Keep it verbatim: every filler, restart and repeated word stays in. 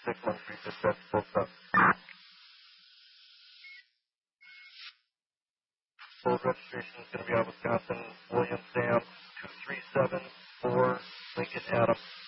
six one three dispatch, full stop. Full registration is going to be on Wisconsin Williams Dam two three seven four Lincoln Adams.